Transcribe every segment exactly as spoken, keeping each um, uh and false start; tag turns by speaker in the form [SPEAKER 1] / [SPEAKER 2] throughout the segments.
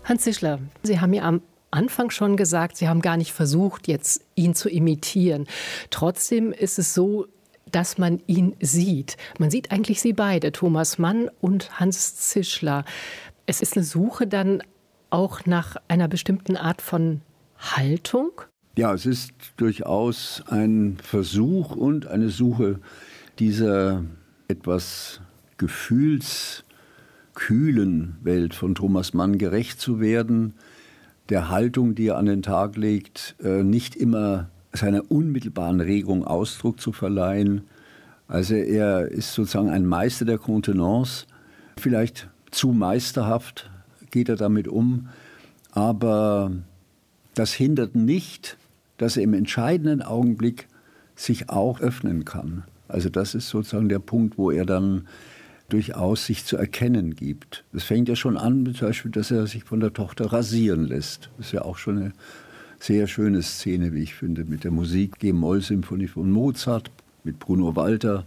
[SPEAKER 1] Hans Zischler, Sie haben ja am Anfang schon gesagt, Sie haben gar nicht versucht, jetzt ihn zu imitieren. Trotzdem ist es so, dass man ihn sieht. Man sieht eigentlich Sie beide, Thomas Mann und Hans Zischler. Es ist eine Suche dann auch nach einer bestimmten Art von Haltung?
[SPEAKER 2] Ja, es ist durchaus ein Versuch und eine Suche dieser etwas gefühlskühlen Welt von Thomas Mann gerecht zu werden, der Haltung, die er an den Tag legt, nicht immer seiner unmittelbaren Regung Ausdruck zu verleihen. Also er ist sozusagen ein Meister der Kontenance, vielleicht zu meisterhaft geht er damit um, aber das hindert nicht, dass er im entscheidenden Augenblick sich auch öffnen kann. Also das ist sozusagen der Punkt, wo er dann durchaus sich zu erkennen gibt. Das fängt ja schon an, zum Beispiel, dass er sich von der Tochter rasieren lässt. Das ist ja auch schon eine sehr schöne Szene, wie ich finde, mit der Musik G-Moll-Symphonie von Mozart, mit Bruno Walter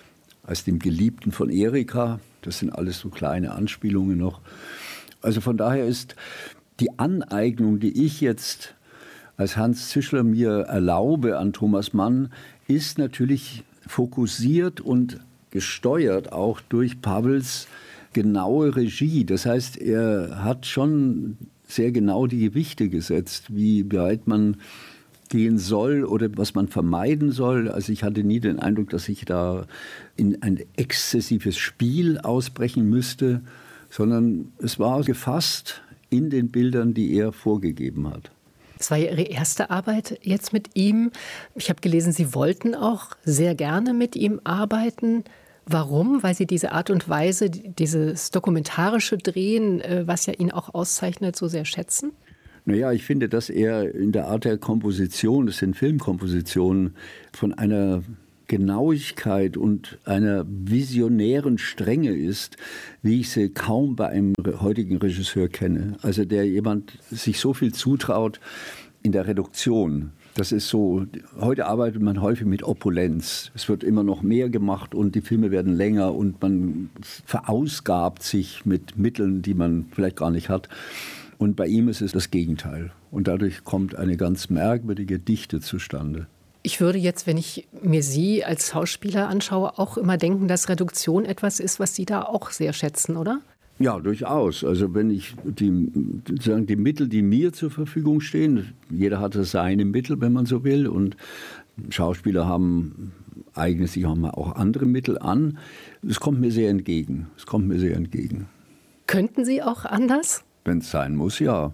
[SPEAKER 2] als dem Geliebten von Erika. Das sind alles so kleine Anspielungen noch. Also von daher ist die Aneignung, die ich jetzt als Hans Zischler mir erlaube an Thomas Mann, ist natürlich fokussiert und gesteuert auch durch Pawels genaue Regie. Das heißt, er hat schon sehr genau die Gewichte gesetzt, wie weit man gehen soll oder was man vermeiden soll. Also ich hatte nie den Eindruck, dass ich da in ein exzessives Spiel ausbrechen müsste, sondern es war gefasst in den Bildern, die er vorgegeben hat.
[SPEAKER 1] Es war ja Ihre erste Arbeit jetzt mit ihm. Ich habe gelesen, Sie wollten auch sehr gerne mit ihm arbeiten. Warum? Weil Sie diese Art und Weise, dieses dokumentarische Drehen, was ja ihn auch auszeichnet, so sehr schätzen?
[SPEAKER 2] Naja, ich finde, dass er in der Art der Komposition, das sind Filmkompositionen, von einer Genauigkeit und einer visionären Strenge ist, wie ich sie kaum bei einem heutigen Regisseur kenne. Also der jemand sich so viel zutraut in der Reduktion. Das ist so, heute arbeitet man häufig mit Opulenz. Es wird immer noch mehr gemacht und die Filme werden länger und man verausgabt sich mit Mitteln, die man vielleicht gar nicht hat. Und bei ihm ist es das Gegenteil. Und dadurch kommt eine ganz merkwürdige Dichte zustande.
[SPEAKER 1] Ich würde jetzt, wenn ich mir Sie als Schauspieler anschaue, auch immer denken, dass Reduktion etwas ist, was Sie da auch sehr schätzen, oder?
[SPEAKER 2] Ja, durchaus. Also wenn ich die, sozusagen die Mittel, die mir zur Verfügung stehen, jeder hat seine Mittel, wenn man so will, und Schauspieler haben eignen sich auch andere Mittel an. Es kommt mir sehr entgegen. Es kommt mir sehr entgegen.
[SPEAKER 1] Könnten Sie auch anders?
[SPEAKER 2] Wenn es sein muss, ja.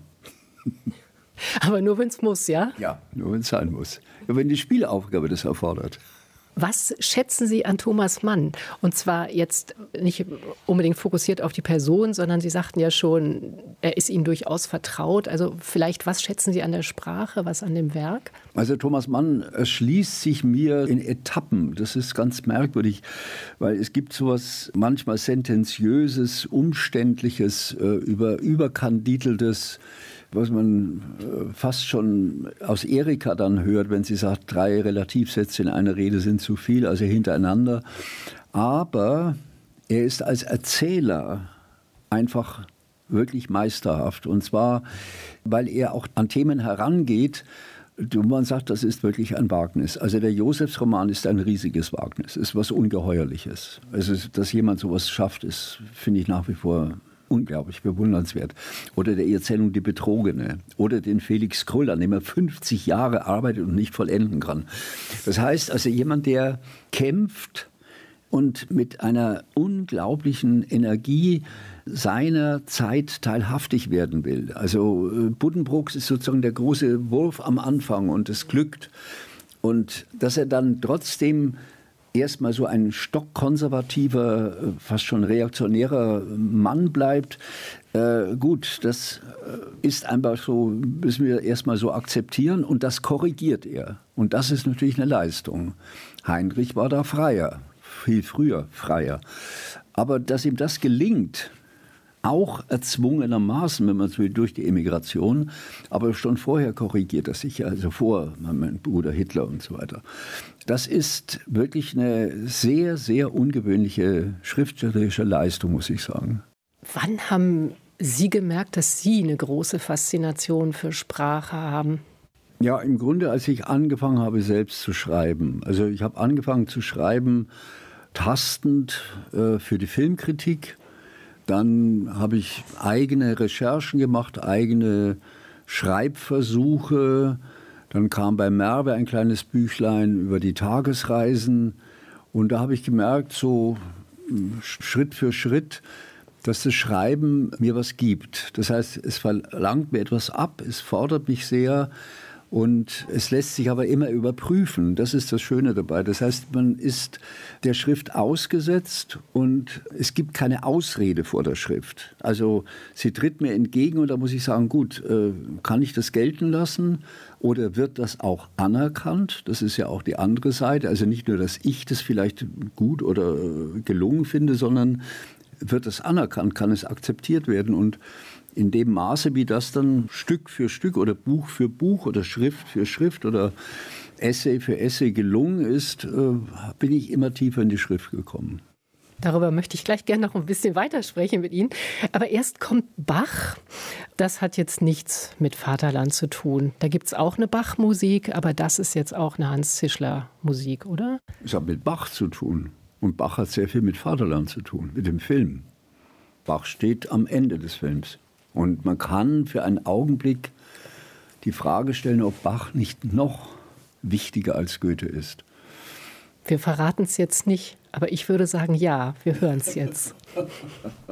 [SPEAKER 1] Aber nur wenn es muss, ja?
[SPEAKER 2] Ja, nur wenn es sein muss. Ja, wenn die Spielaufgabe das erfordert.
[SPEAKER 1] Was schätzen Sie an Thomas Mann? Und zwar jetzt nicht unbedingt fokussiert auf die Person, sondern Sie sagten ja schon, er ist Ihnen durchaus vertraut. Also vielleicht, was schätzen Sie an der Sprache, was an dem Werk?
[SPEAKER 2] Also Thomas Mann erschließt sich mir in Etappen. Das ist ganz merkwürdig, weil es gibt sowas manchmal Sentenziöses, Umständliches, über, überkandideltes, was man fast schon aus Erika dann hört, wenn sie sagt, drei Relativsätze in einer Rede sind zu viel, also hintereinander. Aber er ist als Erzähler einfach wirklich meisterhaft. Und zwar, weil er auch an Themen herangeht, wo man sagt, das ist wirklich ein Wagnis. Also der Josefsroman ist ein riesiges Wagnis, ist was Ungeheuerliches. Also, dass jemand sowas schafft, ist, finde ich nach wie vor unglaublich bewundernswert. Oder der Erzählung Die Betrogene. Oder den Felix Krull, an dem er fünfzig Jahre arbeitet und nicht vollenden kann. Das heißt, also jemand, der kämpft und mit einer unglaublichen Energie seiner Zeit teilhaftig werden will. Also Buddenbrooks ist sozusagen der große Wurf am Anfang und es glückt. Und dass er dann trotzdem erstmal so ein stockkonservativer, fast schon reaktionärer Mann bleibt. Äh, gut, das ist einfach so, müssen wir erstmal so akzeptieren und das korrigiert er. Und das ist natürlich eine Leistung. Heinrich war da freier, viel früher freier. Aber dass ihm das gelingt, auch erzwungenermaßen, wenn man so will, durch die Emigration, aber schon vorher korrigiert er sich, also vor meinem Bruder Hitler und so weiter. Das ist wirklich eine sehr, sehr ungewöhnliche schriftstellerische Leistung, muss ich sagen.
[SPEAKER 1] Wann haben Sie gemerkt, dass Sie eine große Faszination für Sprache haben?
[SPEAKER 2] Ja, im Grunde, als ich angefangen habe, selbst zu schreiben. Also ich habe angefangen zu schreiben, tastend äh, für die Filmkritik. Dann habe ich eigene Recherchen gemacht, eigene Schreibversuche. Dann kam bei Merve ein kleines Büchlein über die Tagesreisen. Und da habe ich gemerkt, so Schritt für Schritt, dass das Schreiben mir was gibt. Das heißt, es verlangt mir etwas ab, es fordert mich sehr. Und es lässt sich aber immer überprüfen. Das ist das Schöne dabei. Das heißt, man ist der Schrift ausgesetzt und es gibt keine Ausrede vor der Schrift. Also sie tritt mir entgegen und da muss ich sagen, gut, äh, kann ich das gelten lassen oder wird das auch anerkannt? Das ist ja auch die andere Seite. Also nicht nur, dass ich das vielleicht gut oder äh, gelungen finde, sondern wird es anerkannt, kann es akzeptiert werden. Und in dem Maße, wie das dann Stück für Stück oder Buch für Buch oder Schrift für Schrift oder Essay für Essay gelungen ist, bin ich immer tiefer in die Schrift gekommen.
[SPEAKER 1] Darüber möchte ich gleich gerne noch ein bisschen weitersprechen mit Ihnen. Aber erst kommt Bach. Das hat jetzt nichts mit Vaterland zu tun. Da gibt es auch eine Bach-Musik, aber das ist jetzt auch eine Hans-Zischler-Musik, oder?
[SPEAKER 2] Es hat mit Bach zu tun. Und Bach hat sehr viel mit Vaterland zu tun, mit dem Film. Bach steht am Ende des Films. Und man kann für einen Augenblick die Frage stellen, ob Bach nicht noch wichtiger als Goethe ist.
[SPEAKER 1] Wir verraten es jetzt nicht, aber ich würde sagen, ja, wir hören es jetzt.